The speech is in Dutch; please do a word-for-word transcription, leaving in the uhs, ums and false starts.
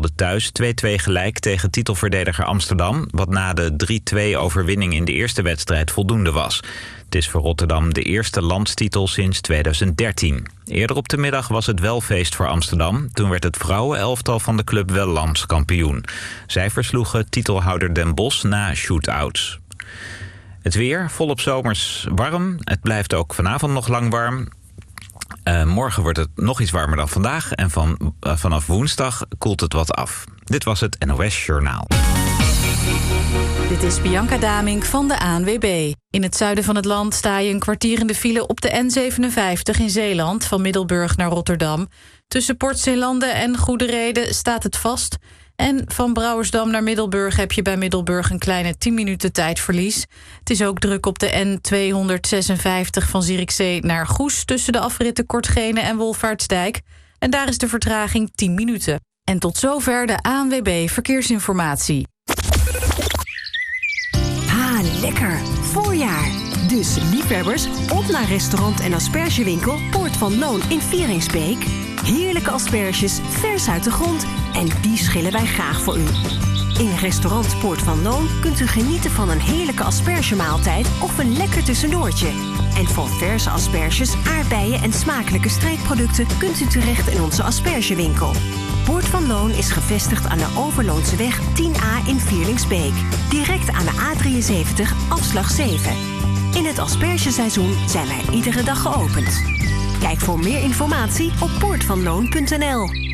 speelde thuis twee-twee gelijk tegen titelverdediger Amsterdam, wat na de drie-twee overwinning in de eerste wedstrijd voldoende was. Het is voor Rotterdam de eerste landstitel sinds tweeduizend dertien. Eerder op de middag was het wel feest voor Amsterdam. Toen werd het vrouwenelftal van de club wel landskampioen. Zij versloegen titelhouder Den Bosch na shootouts. Het weer, volop zomers warm. Het blijft ook vanavond nog lang warm. Uh, morgen wordt het nog iets warmer dan vandaag. En van, uh, vanaf woensdag koelt het wat af. Dit was het N O S Journaal. Dit is Bianca Damink van de A N W B. In het zuiden van het land sta je een kwartier in de file op de N zevenenvijftig in Zeeland, van Middelburg naar Rotterdam. Tussen Port Zeelanden en Goederede staat het vast. En van Brouwersdam naar Middelburg heb je bij Middelburg een kleine tien minuten tijdverlies. Het is ook druk op de N tweehonderdzesenvijftig van Zierikzee naar Goes, tussen de afritten Kortgene en Wolvaartsdijk. En daar is de vertraging tien minuten. En tot zover de A N W B Verkeersinformatie. Ah, lekker. Voorjaar. Dus liefhebbers, op naar restaurant en aspergewinkel Poort van Loon in Vieringsbeek. Heerlijke asperges, vers uit de grond. En die schillen wij graag voor u. In restaurant Poort van Loon kunt u genieten van een heerlijke aspergemaaltijd of een lekker tussendoortje. En voor verse asperges, aardbeien en smakelijke streekproducten kunt u terecht in onze aspergewinkel. Poort van Loon is gevestigd aan de Overloonseweg tien A in Vierlingsbeek. Direct aan de A drieënzeventig, afslag zeven. In het aspergeseizoen zijn wij iedere dag geopend. Kijk voor meer informatie op poort van loon punt n l.